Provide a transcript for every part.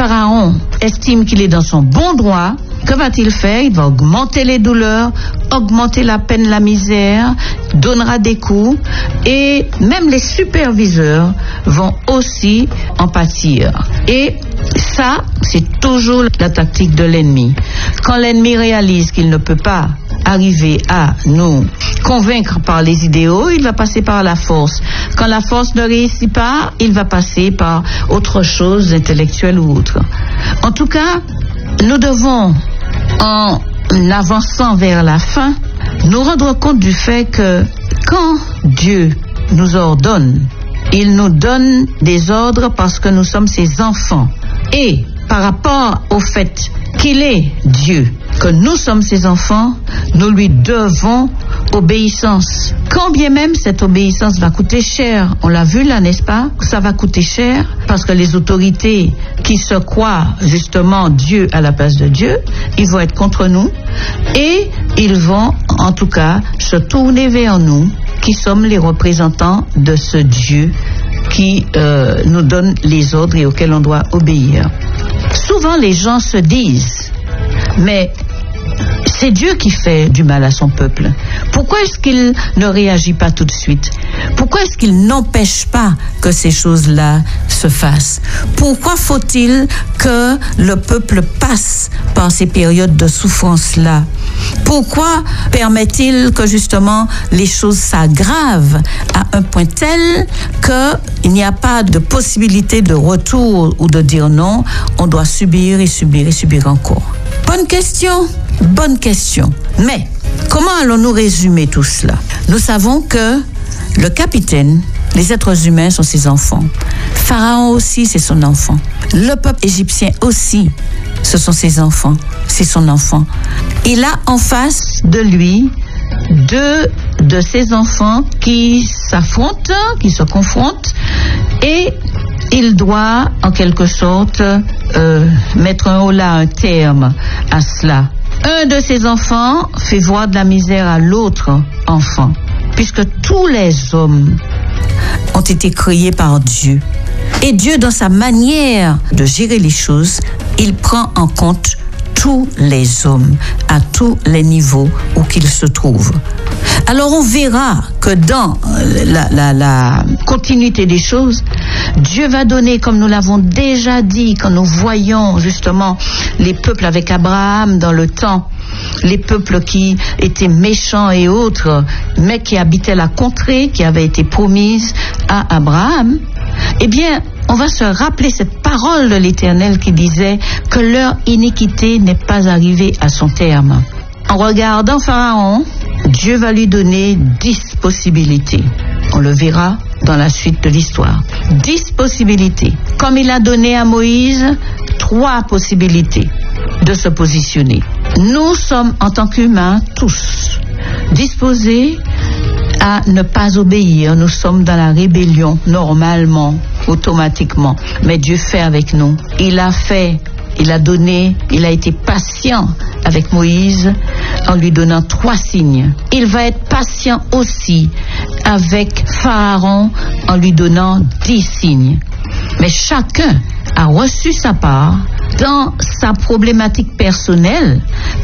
Pharaon estime qu'il est dans son bon droit, que va-t-il faire? Il va augmenter les douleurs, augmenter la peine, la misère, donnera des coups, et même les superviseurs vont aussi en pâtir. Et ça, c'est toujours la tactique de l'ennemi. Quand l'ennemi réalise qu'il ne peut pas arriver à nous convaincre par les idéaux, il va passer par la force. Quand la force ne réussit pas, il va passer par autre chose, intellectuelle ou autre. En tout cas, nous devons, en avançant vers la fin, nous rendre compte du fait que quand Dieu nous ordonne, il nous donne des ordres parce que nous sommes ses enfants. Et par rapport au fait qu'il est Dieu, que nous sommes ses enfants, nous lui devons obéissance. Quand bien même cette obéissance va coûter cher, on l'a vu là, n'est-ce pas? Ça va coûter cher parce que les autorités qui se croient justement Dieu à la place de Dieu, ils vont être contre nous et ils vont en tout cas se tourner vers nous qui sommes les représentants de ce Dieu qui nous donne les ordres et auxquels on doit obéir. Souvent les gens se disent, mais c'est Dieu qui fait du mal à son peuple. Pourquoi est-ce qu'il ne réagit pas tout de suite? Pourquoi est-ce qu'il n'empêche pas que ces choses-là se fassent? Pourquoi faut-il que le peuple passe par ces périodes de souffrance-là? Pourquoi permet-il que justement les choses s'aggravent à un point tel qu'il n'y a pas de possibilité de retour ou de dire non? On doit subir et subir et subir encore. Bonne question. Bonne question. Mais comment allons-nous résumer tout cela? Nous savons que le capitaine, les êtres humains sont ses enfants. Pharaon aussi, c'est son enfant. Le peuple égyptien aussi, ce sont ses enfants. C'est son enfant. Il a en face de lui deux de ses enfants qui s'affrontent, qui se confrontent, et il doit en quelque sorte mettre un terme à cela. Un de ses enfants fait voir de la misère à l'autre enfant, puisque tous les hommes ont été créés par Dieu. Et Dieu, dans sa manière de gérer les choses, il prend en compte tous les hommes, à tous les niveaux où qu'ils se trouvent. Alors on verra que dans la continuité des choses, Dieu va donner, comme nous l'avons déjà dit, quand nous voyons justement les peuples avec Abraham dans le temps, les peuples qui étaient méchants et autres, mais qui habitaient la contrée qui avait été promise à Abraham, eh bien, on va se rappeler cette parole de l'Éternel qui disait que leur iniquité n'est pas arrivée à son terme. En regardant Pharaon, Dieu va lui donner 10 possibilités. On le verra dans la suite de l'histoire. 10 possibilités. Comme il a donné à Moïse 3 possibilités de se positionner. Nous sommes, en tant qu'humains, tous disposés à ne pas obéir. Nous sommes dans la rébellion, normalement, automatiquement. Mais Dieu fait avec nous. Il a fait, il a donné, il a été patient avec Moïse en lui donnant 3 signes. Il va être patient aussi avec Pharaon en lui donnant 10 signes. Mais chacun a reçu sa part dans sa problématique personnelle.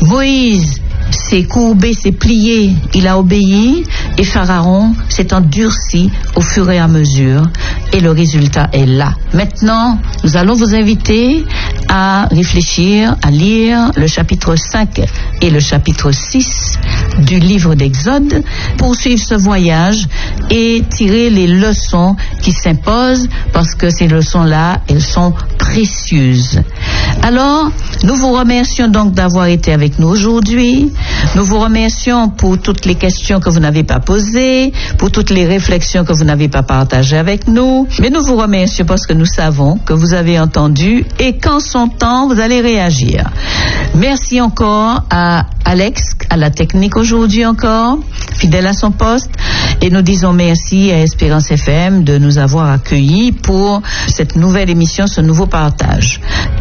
Moïse s'est courbé, s'est plié, il a obéi, et Pharaon s'est endurci au fur et à mesure, et le résultat est là. Maintenant, nous allons vous inviter à réfléchir, à lire le chapitre 5 et le chapitre 6 du livre d'Exode, poursuivre ce voyage et tirer les leçons qui s'imposent, parce que ces leçons-là, elles sont précieuses. Alors, nous vous remercions donc d'avoir été avec nous aujourd'hui. Nous vous remercions pour toutes les questions que vous n'avez pas posées, pour toutes les réflexions que vous n'avez pas partagées avec nous. Mais nous vous remercions parce que nous savons que vous avez entendu et qu'en son temps, vous allez réagir. Merci encore à Alex, à la technique aujourd'hui encore, fidèle à son poste. Et nous disons merci à Espérance FM de nous avoir accueillis pour cette nouvelle émission, ce nouveau partage. Et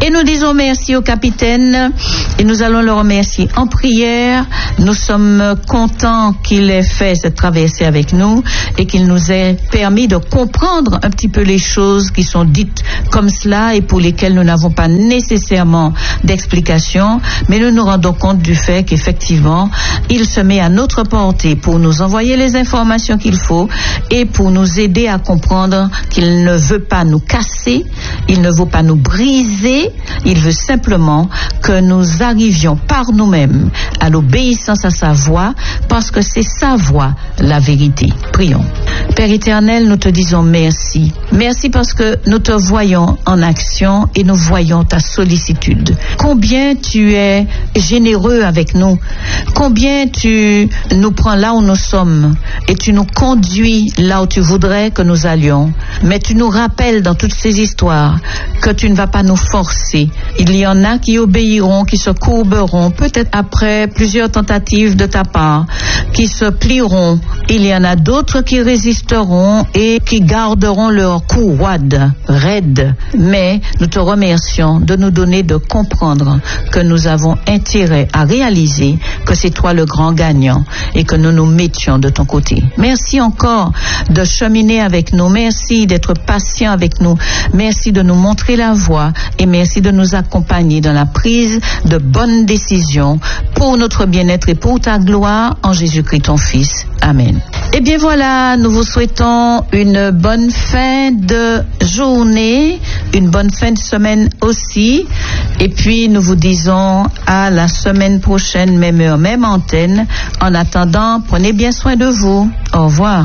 Et nous disons merci au capitaine et nous allons le remercier en prière. Nous sommes contents qu'il ait fait cette traversée avec nous et qu'il nous ait permis de comprendre un petit peu les choses qui sont dites comme cela et pour lesquelles nous n'avons pas nécessairement d'explication, mais nous nous rendons compte du fait qu'effectivement, il se met à notre portée pour nous envoyer les informations qu'il faut et pour nous aider à comprendre qu'il ne veut pas nous casser, il ne veut pas nous briser, il veut simplement que nous arrivions par nous-mêmes à l'obéissance à sa voix, parce que c'est sa voix, la vérité. Prions. Père éternel, nous te disons merci. Merci parce que nous te voyons en action et nous voyons ta sollicitude. Combien tu es généreux avec nous. Combien tu nous prends là où nous sommes et tu nous conduis là où tu voudrais que nous allions. Mais tu nous rappelles dans toutes ces histoires que tu ne vas pas nous forcer. Il y en a qui obéiront, qui se courberont, peut-être après plusieurs tentatives de ta part, qui se plieront. Il y en a d'autres qui résisteront et qui garderont leur cou raide. Mais nous te remercions de nous donner de comprendre que nous avons intérêt à réaliser que c'est toi le grand gagnant et que nous nous mettions de ton côté. Merci encore de cheminer avec nous. Merci d'être patient avec nous. Merci de nous montrer la voie et merci de nous accompagner dans la prise de bonnes décisions pour notre bien-être et pour ta gloire en Jésus-Christ ton Fils. Amen. Eh bien voilà, nous vous souhaitons une bonne fin de journée, une bonne fin de semaine aussi. Et puis nous vous disons à la semaine prochaine, même heure, même antenne. En attendant, prenez bien soin de vous. Au revoir.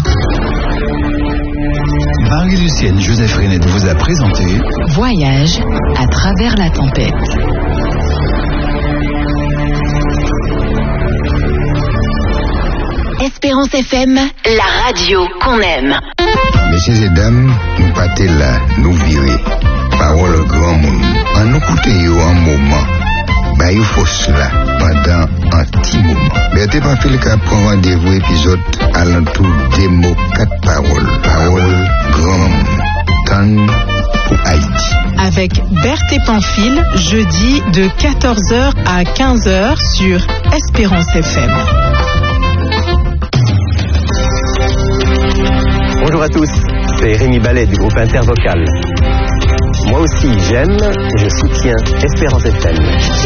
Marie-Lucienne Joseph Renette vous a présenté Voyage à travers la tempête. Espérance FM, la radio qu'on aime. Messieurs et dames, nous partons là, nous virer. Parole grand monde. En nous coûter un moment, bah il faut cela pendant un petit moment. Berthe Pamphile qui prend rendez-vous épisode à l'entour des mots 4 paroles. Parole grand monde. Cannes pour Haïti. Avec Berthe Pamphile, jeudi de 14h à 15h sur Espérance FM. Bonjour à tous, c'est Rémi Ballet du groupe Intervocal. Moi aussi j'aime, je soutiens Espérance FM.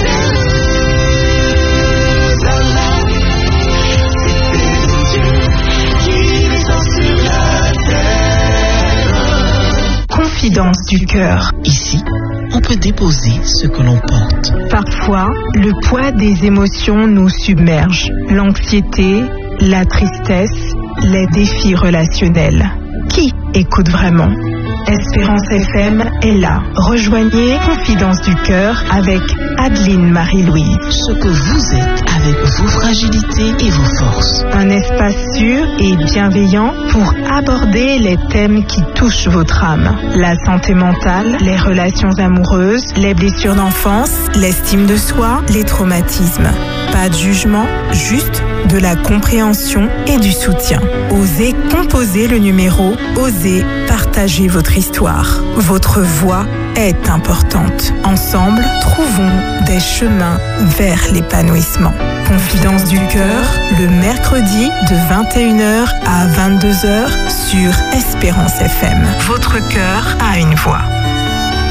Confidence du cœur. Ici, on peut déposer ce que l'on porte. Parfois, le poids des émotions nous submerge. L'anxiété, la tristesse, les défis relationnels. Qui écoute vraiment ? Espérance FM est là. Rejoignez Confidence du cœur avec Adeline Marie-Louise. Ce que vous êtes avec vos fragilités et vos forces. Un espace sûr et bienveillant pour aborder les thèmes qui touchent votre âme. La santé mentale, les relations amoureuses, les blessures d'enfance, l'estime de soi, les traumatismes. Pas de jugement, juste de la compréhension et du soutien. Osez composer le numéro, osez partager votre histoire. Votre voix est importante. Ensemble, trouvons des chemins vers l'épanouissement. Confidence du cœur, le mercredi de 21h à 22h sur Espérance FM. Votre cœur a une voix.